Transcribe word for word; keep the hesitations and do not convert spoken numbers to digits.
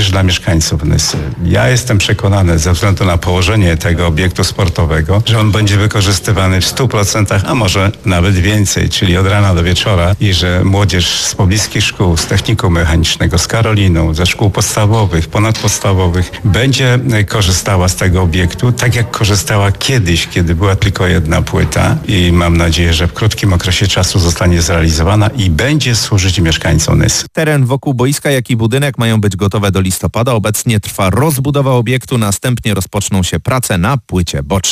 również dla mieszkańców Nysy. Ja jestem przekonany ze względu na położenie tego obiektu sportowego, że on będzie wykorzystywany w stu procentach, a może nawet więcej, czyli od rana do wieczora i że młodzież z pobliskich szkół, z technikum mechanicznego, z Karoliną, ze szkół podstawowych, ponadpodstawowych będzie korzystała z tego obiektu, tak jak korzystała kiedyś, kiedy była tylko jedna płyta i mam nadzieję, że w krótkim okresie czasu zostanie zrealizowana i będzie służyć mieszkańcom Nysy. Teren wokół boiska, jak i budynek mają być gotowe do listopada. Obecnie trwa rozbudowa obiektu, następnie rozpoczną się prace na płycie bocznej.